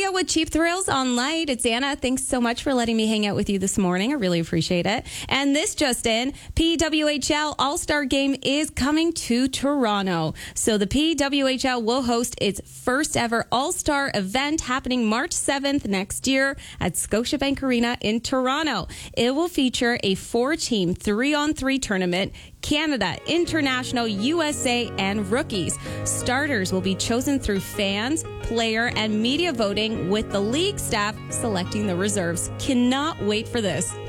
studio with Cheap Thrills on Light. It's Anna. Thanks so much for letting me hang out with you this morning. I really appreciate it. And this just in, PWHL All-Star Game is coming to Toronto. So the PWHL will host its first ever All-Star event happening March 7th next year at Scotiabank Arena in Toronto. It will feature a 4-team 3-on-3 tournament, Canada, International, USA, and rookies. Starters will be chosen through fans, player, and media voting, with the league staff selecting the reserves. Cannot wait for this.